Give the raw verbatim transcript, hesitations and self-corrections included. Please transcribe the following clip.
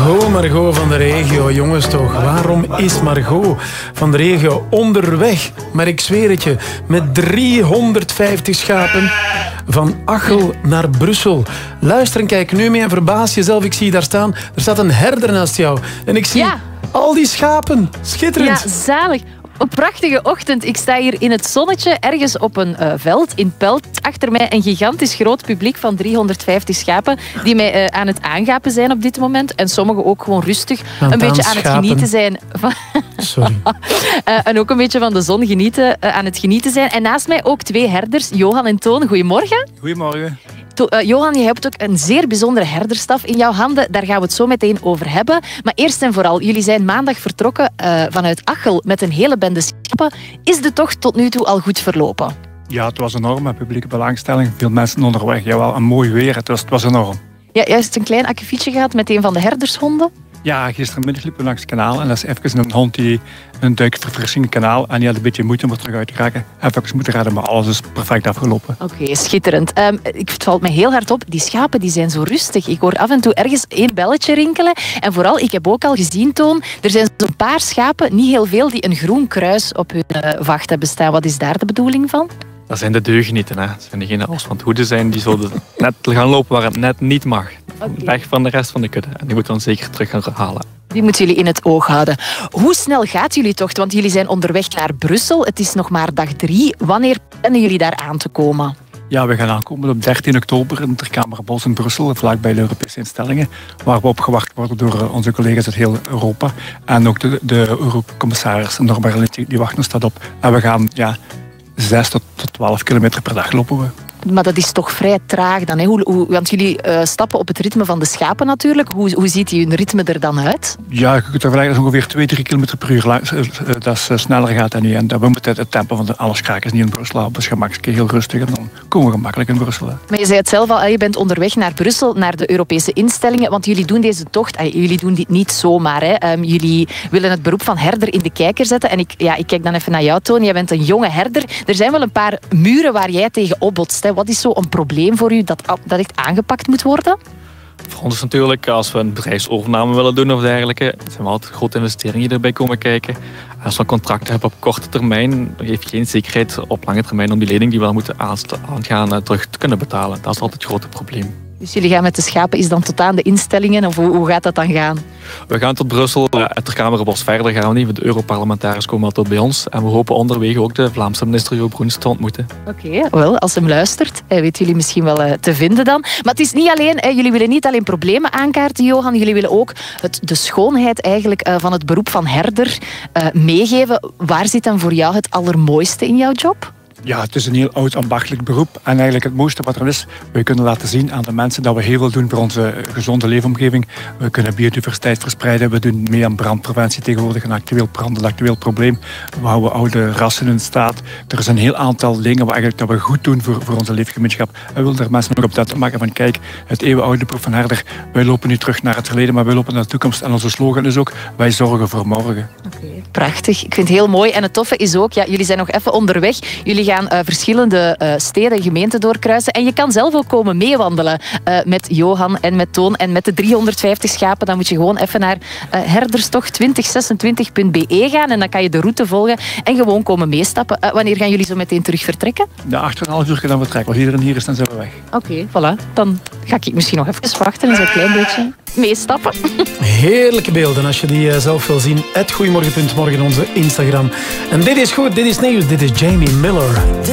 Margot, Margot van de regio. Jongens toch, waarom is Margot van de regio onderweg? Maar ik zweer het je, met driehonderdvijftig schapen van Achel naar Brussel. Luister en kijk nu mee en verbaas jezelf. Ik zie je daar staan. Er staat een herder naast jou. En ik zie Ja. al die schapen. Schitterend. Ja, zalig. Een prachtige ochtend. Ik sta hier in het zonnetje, ergens op een uh, veld in Pelt. Achter mij een gigantisch groot publiek van driehonderdvijftig schapen die mij uh, aan het aangapen zijn op dit moment. En sommigen ook gewoon rustig Aan een beetje aan het aanschapen. genieten zijn. Van Sorry. uh, en ook een beetje van de zon genieten, uh, aan het genieten zijn. En naast mij ook twee herders, Johan en Toon. Goedemorgen. Goedemorgen. To, uh, Johan, je hebt ook een zeer bijzondere herderstaf in jouw handen. Daar gaan we het zo meteen over hebben. Maar eerst en vooral, jullie zijn maandag vertrokken uh, vanuit Achel met een hele bende schapen. Is de tocht tot nu toe al goed verlopen? Ja, het was enorm. Publieke belangstelling. Veel mensen onderweg. Jawel, een mooi weer. Het was, het was enorm. Ja, juist een klein akkefietje gehad met een van de herdershonden. Ja, gisterenmiddag liepen we langs het kanaal. En dat is even een hond die een duikverfrissing in het kanaal. En die had een beetje moeite om er terug uit te raken. Even moeten redden, maar alles is perfect afgelopen. Oké, okay, schitterend. Um, ik, het valt me heel hard op. Die schapen die zijn zo rustig. Ik hoor af en toe ergens één belletje rinkelen. En vooral, ik heb ook al gezien, Toon, er zijn zo'n paar schapen, niet heel veel, die een groen kruis op hun uh, vacht hebben staan. Wat is daar de bedoeling van? Dat zijn de deugenieten. Hè. Dat zijn degenen als van het hoede zijn die zullen net gaan lopen waar het net niet mag. Okay. Weg van de rest van de kudde. En die moeten we dan zeker terug gaan halen. Die moeten jullie in het oog houden. Hoe snel gaat jullie tocht? Want jullie zijn onderweg naar Brussel. Het is nog maar dag drie. Wanneer plannen jullie daar aan te komen? Ja, we gaan aankomen op dertien oktober in het Terkamerbos in Brussel, vlakbij de Europese instellingen, waar we opgewacht worden door onze collega's uit heel Europa. En ook de, de Eurocommissaris Norbert, die wachten ons dat op. En we gaan ja, zes tot twaalf kilometer per dag lopen we. Maar dat is toch vrij traag dan, hè? Hoe, hoe, want jullie uh, stappen op het ritme van de schapen natuurlijk. Hoe, hoe ziet die hun ritme er dan uit? Ja, je kunt er vergelijken, dat is ongeveer twee, drie kilometer per uur. Dat is, uh, sneller gaat dan niet. En we moeten het tempo van de alle schakers niet in Brussel houden. Dus gemakkelijk heel rustig en dan komen we gemakkelijk in Brussel. Hè. Maar je zei het zelf al, je bent onderweg naar Brussel, naar de Europese instellingen. Want jullie doen deze tocht, jullie doen dit niet zomaar. Hè. Um, jullie willen het beroep van herder in de kijker zetten. En ik, ja, ik kijk dan even naar jou, Toon. Jij bent een jonge herder. Er zijn wel een paar muren waar jij tegen opbotst. Hè. Wat is zo een probleem voor u dat, dat echt aangepakt moet worden? Voor ons is natuurlijk, als we een bedrijfsovername willen doen of dergelijke, zijn wel altijd grote investeringen die erbij komen kijken. Als we een contract hebben op korte termijn, geeft je geen zekerheid op lange termijn om die lening die we moeten aangaan terug te kunnen betalen. Dat is altijd het grote probleem. Dus jullie gaan met de schapen is dan tot aan de instellingen, of hoe, hoe gaat dat dan gaan? We gaan tot Brussel, het Terkamerbos verder gaan we niet. De Europarlementariërs komen altijd bij ons. En we hopen onderweg ook de Vlaamse minister Jo Broens te ontmoeten. Oké, okay, wel, als hem luistert, weet jullie misschien wel uh, te vinden dan. Maar het is niet alleen, hè, jullie willen niet alleen problemen aankaarten, Johan. Jullie willen ook het, de schoonheid eigenlijk uh, van het beroep van herder uh, meegeven. Waar zit dan voor jou het allermooiste in jouw job? Ja, het is een heel oud ambachtelijk beroep. En eigenlijk het mooiste wat er is, we kunnen laten zien aan de mensen dat we heel veel doen voor onze gezonde leefomgeving. We kunnen biodiversiteit verspreiden. We doen mee aan brandpreventie tegenwoordig, een actueel brand, een actueel probleem. We houden oude rassen in staat. Er is een heel aantal dingen waar eigenlijk dat we goed doen voor, voor onze leefgemeenschap. En we willen er mensen nog op dat maken van kijk, het eeuwenoude beroep van herder. Wij lopen nu terug naar het verleden, maar wij lopen naar de toekomst. En onze slogan is ook, wij zorgen voor morgen. Okay, prachtig. Ik vind het heel mooi. En het toffe is ook, ja, jullie zijn nog even onderweg. Jullie gaan Uh, verschillende uh, steden en gemeenten doorkruisen. En je kan zelf ook komen meewandelen uh, met Johan en met Toon en met de driehonderdvijftig schapen. Dan moet je gewoon even naar uh, herderstocht twintig zesentwintig punt b e gaan en dan kan je de route volgen en gewoon komen meestappen. Uh, wanneer gaan jullie zo meteen terug vertrekken? Ja, acht en een half uur dan vertrekken. Als iedereen hier is, dan zijn we weg. Oké, okay, voilà. Dan ga ik misschien nog even wachten en zo'n klein beetje meestappen. Heerlijke beelden als je die uh, zelf wil zien. at goeiemorgen punt morgen onze Instagram. En dit is goed, dit is nieuws, dit is Jamie Miller.